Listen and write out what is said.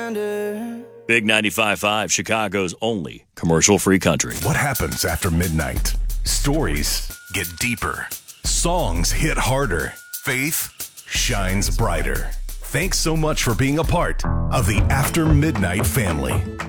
Big 95.5, Chicago's only commercial-free country. What happens after midnight? Stories get deeper. Songs hit harder. Faith shines brighter. Thanks so much for being a part of the After Midnight family.